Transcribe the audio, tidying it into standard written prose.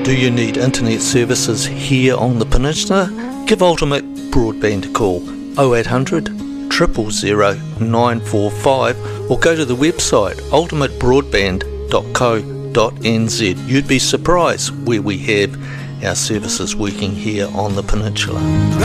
Do you need internet services here on the peninsula? Give Ultimate Broadband a call 0800 000 945 or go to the website ultimatebroadband.co.nz. You'd be surprised where we have our services working here on the peninsula.